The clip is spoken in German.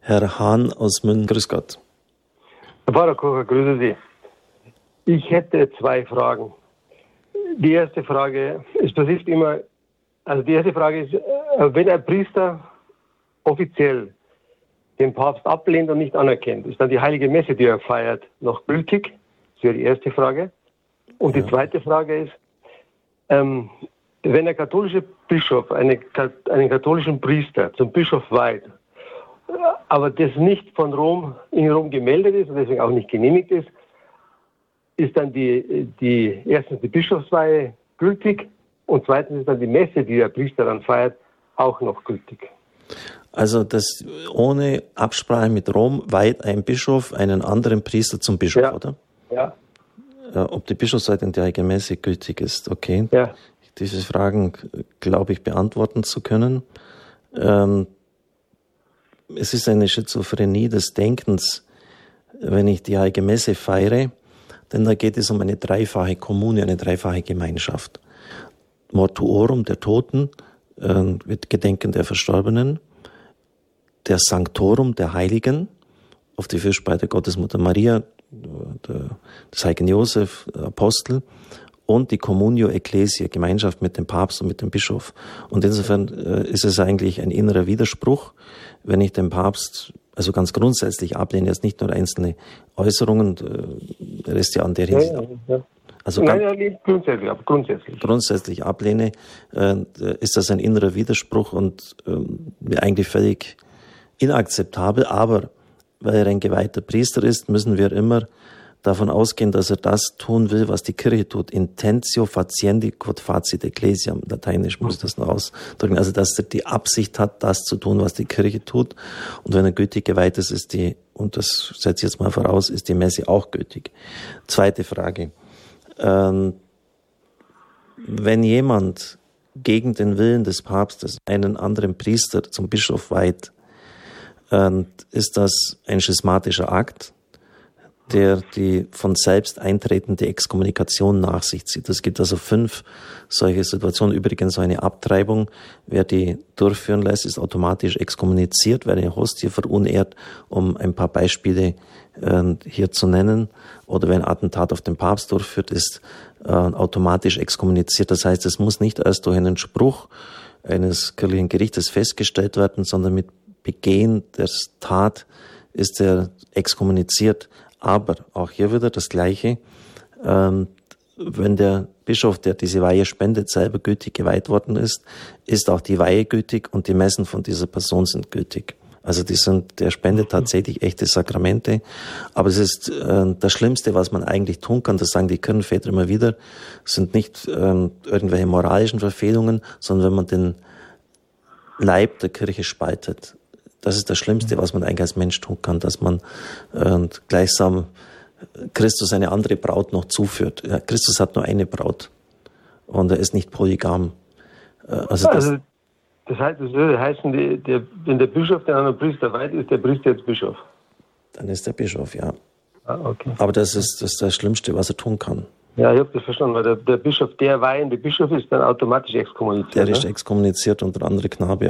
Herr Hahn aus München, grüß Gott. Herr Pfarrer Kocher, grüße Sie. Ich hätte 2 Fragen. Die erste Frage ist, wenn ein Priester offiziell den Papst ablehnt und nicht anerkennt, ist dann die heilige Messe, die er feiert, noch gültig? Das wäre die erste Frage. Und die zweite Frage ist, wenn der katholische Bischof einen katholischen Priester zum Bischof weiht, aber das nicht in Rom gemeldet ist und deswegen auch nicht genehmigt ist, ist dann erstens die Bischofsweihe gültig und zweitens ist dann die Messe, die der Priester dann feiert, auch noch gültig. Also das ohne Absprache mit Rom weiht ein Bischof einen anderen Priester zum Bischof, oder? Ja. Ob die Bischofsweihe in der Heiligen Messe gültig ist, okay. Ja. Diese Fragen glaube ich beantworten zu können. Es ist eine Schizophrenie des Denkens, wenn ich die Heilige Messe feiere, denn da geht es um eine dreifache Kommune, eine dreifache Gemeinschaft. Mortuorum der Toten, wird Gedenken der Verstorbenen, der Sanctorum der Heiligen, auf die Fürbitte der Gottesmutter Maria, des heiligen Josef, Apostel, und die Communio Ecclesiae, Gemeinschaft mit dem Papst und mit dem Bischof. Und insofern ist es eigentlich ein innerer Widerspruch, wenn ich den Papst also ganz grundsätzlich ablehne, jetzt nicht nur einzelne Äußerungen, der ist ja an der Hinsicht. Ja. Also grundsätzlich ablehne, ist das ein innerer Widerspruch und eigentlich völlig inakzeptabel. Aber weil er ein geweihter Priester ist, müssen wir immer davon ausgehen, dass er das tun will, was die Kirche tut. Intentio faciendi quod facit ecclesiam. Lateinisch muss das noch ausdrücken. Also, dass er die Absicht hat, das zu tun, was die Kirche tut. Und wenn er gültig geweiht ist, und das setze ich jetzt mal voraus, ist die Messe auch gültig. Zweite Frage. Wenn jemand gegen den Willen des Papstes einen anderen Priester zum Bischof weiht, ist das ein schismatischer Akt, der die von selbst eintretende Exkommunikation nach sich zieht. Es gibt also 5 solche Situationen. Übrigens so eine Abtreibung, wer die durchführen lässt, ist automatisch exkommuniziert, wer eine Hostie verunehrt, um ein paar Beispiele hier zu nennen. Oder wer ein Attentat auf den Papst durchführt, ist automatisch exkommuniziert. Das heißt, es muss nicht erst durch einen Spruch eines kirchlichen Gerichtes festgestellt werden, sondern mit Begehen der Tat ist er exkommuniziert. Aber auch hier wieder das Gleiche, wenn der Bischof, der diese Weihe spendet, selber gültig geweiht worden ist, ist auch die Weihe gültig und die Messen von dieser Person sind gültig. Also der spendet tatsächlich echte Sakramente. Aber es ist das Schlimmste, was man eigentlich tun kann, das sagen die Kirchenväter immer wieder, sind nicht irgendwelche moralischen Verfehlungen, sondern wenn man den Leib der Kirche spaltet. Das ist das Schlimmste, was man eigentlich als Mensch tun kann, dass man gleichsam Christus eine andere Braut noch zuführt. Ja, Christus hat nur eine Braut und er ist nicht polygam. Das heißt, das würde heißen, wenn der Bischof den anderen Priester weiht, ist der Priester jetzt Bischof? Dann ist der Bischof, ja. Okay. Aber das ist das Schlimmste, was er tun kann. Ja, ich habe das verstanden, weil der Bischof, der weihende Bischof ist dann automatisch exkommuniziert. Der ist exkommuniziert und der andere Knabe